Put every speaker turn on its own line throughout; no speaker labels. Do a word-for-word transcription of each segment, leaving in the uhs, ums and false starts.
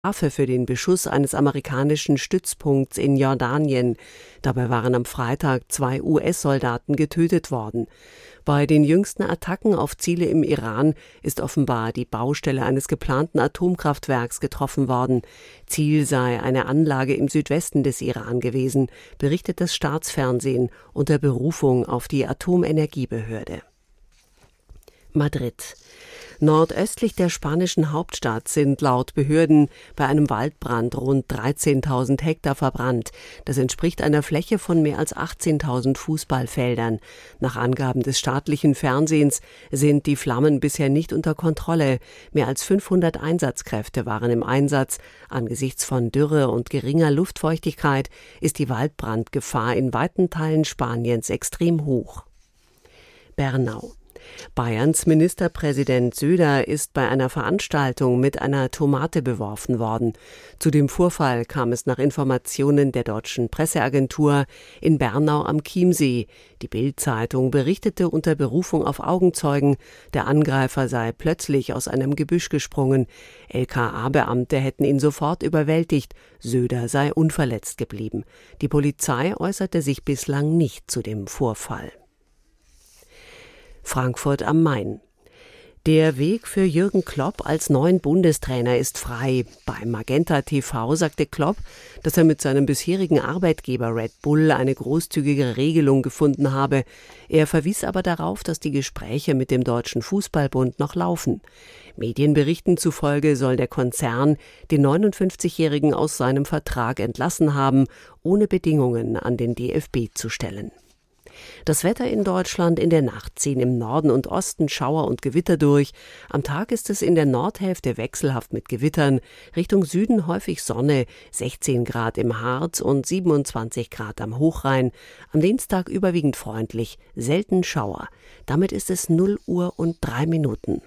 Waffe für den Beschuss eines amerikanischen Stützpunkts in Jordanien. Dabei waren am Freitag zwei U S-Soldaten getötet worden. Bei den jüngsten Attacken auf Ziele im Iran ist offenbar die Baustelle eines geplanten Atomkraftwerks getroffen worden. Ziel sei eine Anlage im Südwesten des Iran gewesen, berichtet das Staatsfernsehen unter Berufung auf die Atomenergiebehörde. Madrid. Nordöstlich der spanischen Hauptstadt sind laut Behörden bei einem Waldbrand rund dreizehntausend Hektar verbrannt. Das entspricht einer Fläche von mehr als achtzehntausend Fußballfeldern. Nach Angaben des staatlichen Fernsehens sind die Flammen bisher nicht unter Kontrolle. Mehr als fünfhundert Einsatzkräfte waren im Einsatz. Angesichts von Dürre und geringer Luftfeuchtigkeit ist die Waldbrandgefahr in weiten Teilen Spaniens extrem hoch. Bernau. Bayerns Ministerpräsident Söder ist bei einer Veranstaltung mit einer Tomate beworfen worden. Zu dem Vorfall kam es nach Informationen der deutschen Presseagentur in Bernau am Chiemsee. Die Bild-Zeitung berichtete unter Berufung auf Augenzeugen, der Angreifer sei plötzlich aus einem Gebüsch gesprungen. L K A-Beamte hätten ihn sofort überwältigt. Söder sei unverletzt geblieben. Die Polizei äußerte sich bislang nicht zu dem Vorfall. Frankfurt am Main. Der Weg für Jürgen Klopp als neuen Bundestrainer ist frei. Bei Magenta T V sagte Klopp, dass er mit seinem bisherigen Arbeitgeber Red Bull eine großzügige Regelung gefunden habe. Er verwies aber darauf, dass die Gespräche mit dem Deutschen Fußballbund noch laufen. Medienberichten zufolge soll der Konzern den neunundfünfzigjährigen aus seinem Vertrag entlassen haben, ohne Bedingungen an den D F B zu stellen. Das Wetter in Deutschland: in der Nacht ziehen im Norden und Osten Schauer und Gewitter durch. Am Tag ist es in der Nordhälfte wechselhaft mit Gewittern. Richtung Süden häufig Sonne, sechzehn Grad im Harz und siebenundzwanzig Grad am Hochrhein. Am Dienstag überwiegend freundlich, selten Schauer. Damit ist es null Uhr und drei Minuten.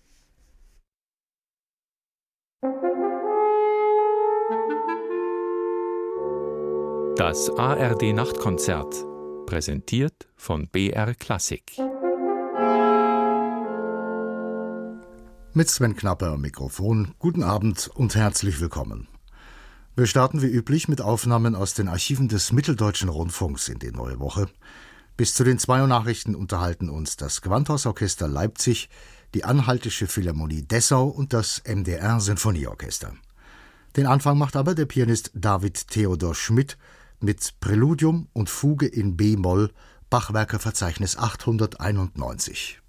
Das A R D-Nachtkonzert. Präsentiert von B R Klassik.
Mit Sven Knapper am Mikrofon. Guten Abend und herzlich willkommen. Wir starten wie üblich mit Aufnahmen aus den Archiven des Mitteldeutschen Rundfunks in die neue Woche. Bis zu den zwei Uhr Nachrichten unterhalten uns das Gewandhausorchester Leipzig, die Anhaltische Philharmonie Dessau und das M D R-Sinfonieorchester. Den Anfang macht aber der Pianist David Theodor Schmidt mit Präludium und Fuge in B-Moll, Bachwerkeverzeichnis achthunderteinundneunzig.